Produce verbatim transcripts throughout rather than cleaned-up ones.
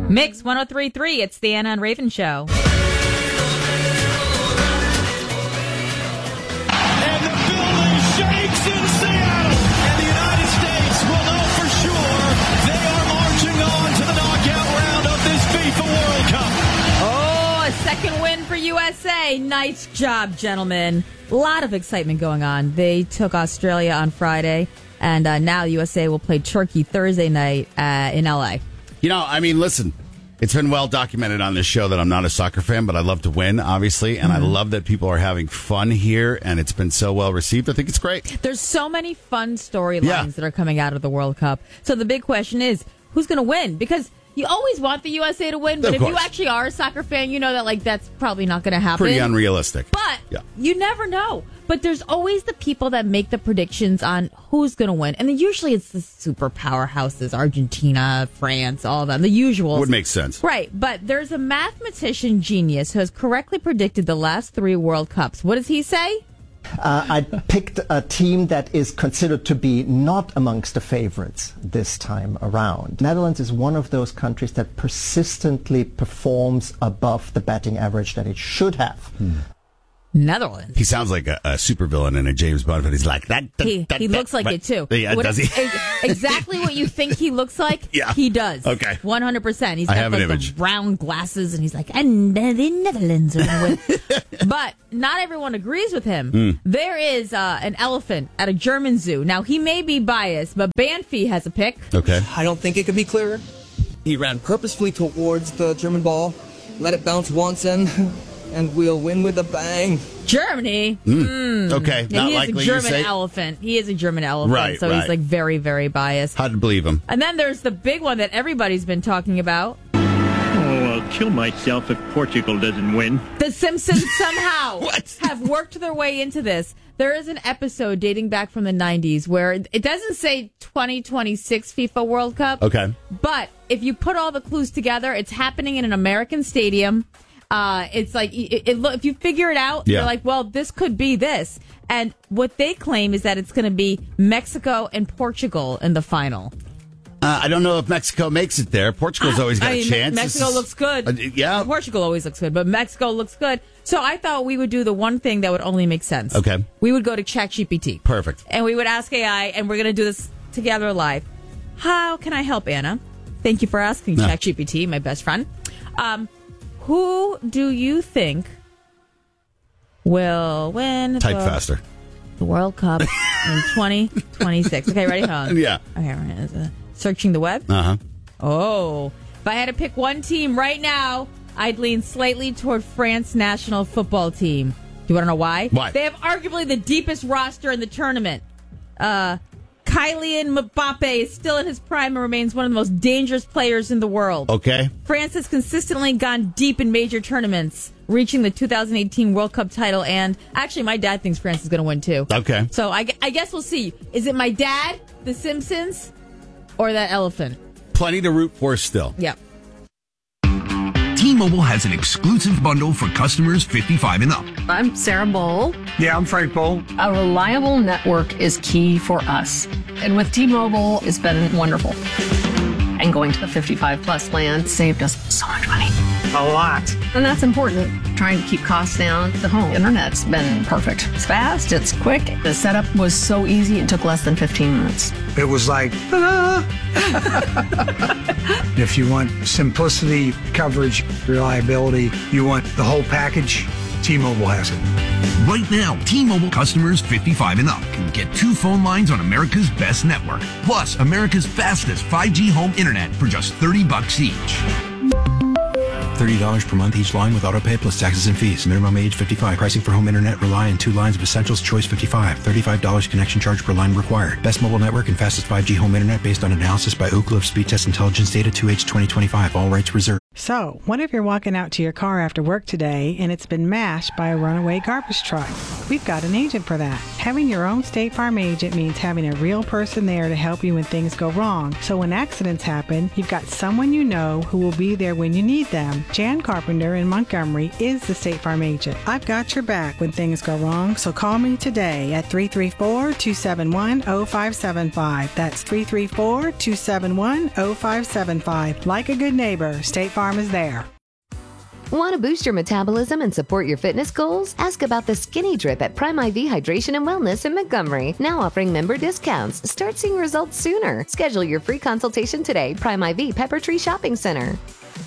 Mix one oh three point three. It's the Anna and Raven Show. And the building shakes in Seattle. And the United States will know for sure they are marching on to the knockout round of this FIFA World Cup. Oh, a second win for U S A. Nice job, gentlemen. A lot of excitement going on. They took Australia on Friday, and uh, now U S A will play Turkey Thursday night uh, in L A. You know, I mean, listen, it's been well documented on this show that I'm not a soccer fan, but I love to win, obviously, and mm-hmm. I love that people are having fun here, and it's been so well received. I think it's great. There's so many fun storylines yeah. that are coming out of the World Cup. So the big question is, who's going to win? Because you always want the U S A to win, but of if course. you actually are a soccer fan, you know that like that's probably not going to happen. Pretty unrealistic. But yeah. you never know. But there's always the people that make the predictions on who's going to win. And then usually it's the super powerhouses, Argentina, France, all of them, the usuals. Would make sense. Right. But there's a mathematician genius who has correctly predicted the last three World Cups. What does he say? Uh, I picked a team that is considered to be not amongst the favorites this time around. Netherlands is one of those countries that persistently performs above the batting average that it should have. Hmm. Netherlands. He sounds like a, a supervillain in a James Bond film. He's like that. that he that, he that, looks like but, it too. Yeah, what, does he? Exactly what you think he looks like. Yeah. He does. Okay, one hundred percent. He's I got have like an the image. round glasses, and he's like, and the Netherlands are going to win. But not everyone agrees with him. Mm. There is uh, an elephant at a German zoo. Now he may be biased, but Banfi has a pick. Okay. I don't think it could be clearer. He ran purposefully towards the German ball, let it bounce once, and and we'll win with a bang. Germany. Mm. Mm. Okay, yeah, not he is likely. a German you say? elephant. He is a German elephant, Right, so right. he's like very, very biased. Hard to believe him. And then there's the big one that everybody's been talking about. Oh, I'll kill myself if Portugal doesn't win. The Simpsons somehow What? have worked their way into this. There is an episode dating back from the nineties where it doesn't say twenty twenty-six FIFA World Cup. Okay. But if you put all the clues together, it's happening in an American stadium. Uh, it's like, it, it, if you figure it out, Yeah. you're like, well, this could be this. And what they claim is that it's going to be Mexico and Portugal in the final. Uh, I don't know if Mexico makes it there. Portugal's always got I mean, a chance. Mexico This is- looks good. Uh, yeah. Portugal always looks good, but Mexico looks good. So I thought we would do the one thing that would only make sense. Okay. We would go to ChatGPT. Perfect. And we would ask A I, and we're going to do this together live. How can I help, Anna? Thank you for asking, No. ChatGPT, my best friend. Um, who do you think will win Type the, faster. the World Cup in twenty twenty-six? Okay, ready? Hold on. Yeah. Okay, right. Uh, searching the web. Uh huh. Oh, if I had to pick one team right now, I'd lean slightly toward France national football team. Do you want to know why? Why? They have arguably the deepest roster in the tournament. Uh, Kylian Mbappe is still in his prime and remains one of the most dangerous players in the world. Okay. France has consistently gone deep in major tournaments, reaching the two thousand eighteen World Cup title. And actually, my dad thinks France is going to win, too. Okay. So I, I guess we'll see. Is it my dad, The Simpsons, or that elephant? Plenty to root for still. Yep. T-Mobile has an exclusive bundle for customers fifty-five and up. I'm Sarah Bowl. Yeah, I'm Frank Bowl. A reliable network is key for us. And with T-Mobile, it's been wonderful. And going to the fifty-five plus plan saved us so much money. A lot. And that's important. Trying to keep costs down. The home internet's been perfect. It's fast, it's quick. The setup was so easy, it took less than fifteen minutes. It was like, ah. If you want simplicity, coverage, reliability, you want the whole package, T-Mobile has it. Right now, T-Mobile customers fifty-five and up can get two phone lines on America's best network, plus America's fastest five G home internet for just thirty bucks each. thirty dollars per month each line with autopay plus taxes and fees. Minimum age fifty-five. Pricing for home internet rely on two lines of Essentials Choice fifty-five. thirty-five dollars connection charge per line required. Best mobile network and fastest five G home internet based on analysis by Ookla of Speed Test Intelligence Data two H twenty twenty-five. All rights reserved. So, what if you're walking out to your car after work today and it's been mashed by a runaway garbage truck? We've got an agent for that. Having your own State Farm agent means having a real person there to help you when things go wrong. So when accidents happen, you've got someone you know who will be there when you need them. Jan Carpenter in Montgomery is the State Farm agent. I've got your back when things go wrong, so call me today at three three four, two seven one, zero five seven five. That's three three four, two seven one, zero five seven five. Like a good neighbor, State Farm is there. Want to boost your metabolism and support your fitness goals? Ask about the Skinny Drip at Prime I V Hydration and Wellness in Montgomery. Now offering member discounts. Start seeing results sooner. Schedule your free consultation today. Prime I V Pepper Tree Shopping Center.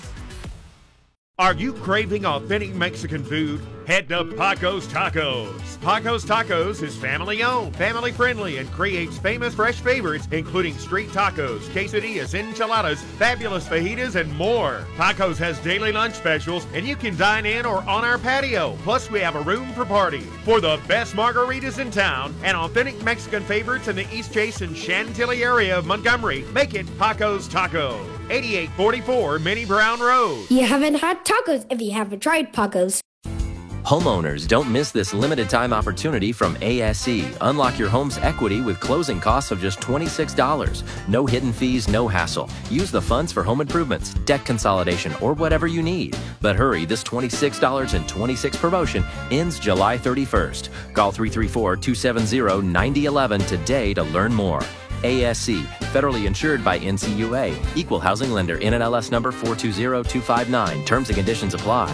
Are you craving authentic Mexican food? Head to Paco's Tacos. Paco's Tacos is family owned, family friendly, and creates famous fresh favorites, including street tacos, quesadillas, enchiladas, fabulous fajitas, and more. Paco's has daily lunch specials, and you can dine in or on our patio. Plus, we have a room for parties. For the best margaritas in town and authentic Mexican favorites in the East Chase and Chantilly area of Montgomery, make it Paco's Tacos. eighty-eight forty-four Minnie Brown Road. You haven't had tacos if you haven't tried Paco's. Homeowners, don't miss this limited time opportunity from A S E. Unlock your home's equity with closing costs of just twenty-six dollars. No hidden fees, no hassle. Use the funds for home improvements, debt consolidation, or whatever you need. But hurry, this twenty-six dollars and twenty-six cents promotion ends July thirty-first. Call three three four, two seven zero, nine zero one one today to learn more. A S C, federally insured by N C U A. Equal housing lender, N M L S number four two zero two five nine. Terms and conditions apply.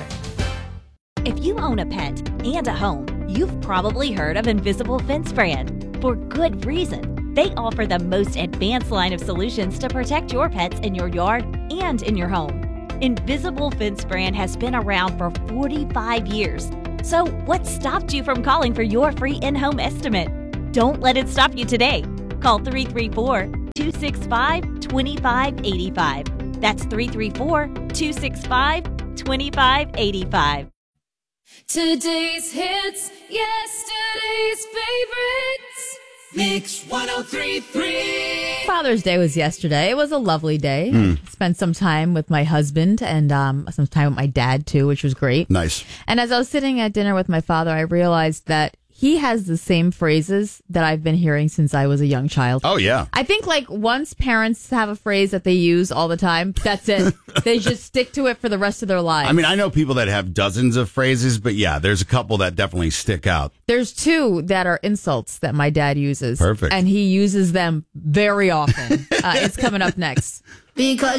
If you own a pet and a home, you've probably heard of Invisible Fence Brand. For good reason. They offer the most advanced line of solutions to protect your pets in your yard and in your home. Invisible Fence Brand has been around for forty-five years. So what stopped you from calling for your free in-home estimate? Don't let it stop you today. Call three three four, two six five, two five eight five. That's three three four, two six five, two five eight five. Today's hits, yesterday's favorites. Mix one oh three point three. Father's Day was yesterday. It was a lovely day. Mm. Spent some time with my husband and um, some time with my dad, too, which was great. Nice. And as I was sitting at dinner with my father, I realized that he has the same phrases that I've been hearing since I was a young child. Oh, yeah. I think, like, once parents have a phrase that they use all the time, that's it. They just stick to it for the rest of their lives. I mean, I know people that have dozens of phrases, but yeah, there's a couple that definitely stick out. There's two that are insults that my dad uses. Perfect. And he uses them very often. uh, it's coming up next. Because